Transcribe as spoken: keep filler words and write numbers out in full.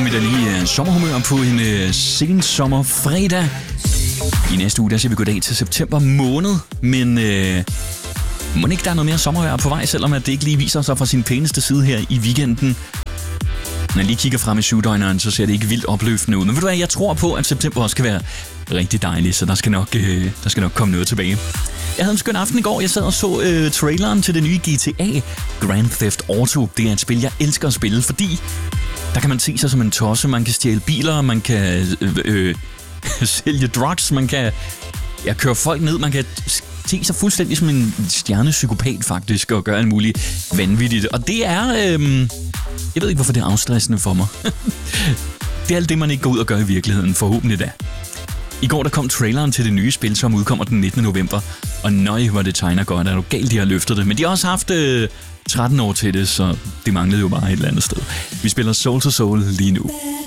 kom vi da lige uh, sommerhumør på en uh, sen sommerfredag. I næste uge, der siger vi goddag til september måned, men uh, må ikke der er noget mere sommervejr på vej, selvom at det ikke lige viser sig fra sin pæneste side her i weekenden. Når jeg lige kigger frem i syvdøgneren, så ser det ikke vildt opløftende ud. Men ved du hvad, jeg tror på, at september også skal være rigtig dejlig, så der skal nok, øh, der skal nok komme noget tilbage. Jeg havde en skøn aften i går. Jeg sad og så øh, traileren til det nye G T A, Grand Theft Auto. Det er et spil, jeg elsker at spille, fordi der kan man se sig som en tosse. Man kan stjæle biler, man kan øh, øh, sælge drugs, man kan ja, køre folk ned, man kan se sig fuldstændig som en stjernepsykopat faktisk, og gøre alt muligt vanvittigt. Og det er... Øh, jeg ved ikke, hvorfor det er afstressende for mig. Det er alt det, man ikke går ud og gør i virkeligheden, forhåbentlig da. I går der kom traileren til det nye spil, som udkommer den nittende november. Og nøj, hvor det tegner godt. Er du galt, de har løftet det. Men de har også haft øh, tretten år til det, så det manglede jo bare et eller andet sted. Vi spiller Soul to Soul lige nu.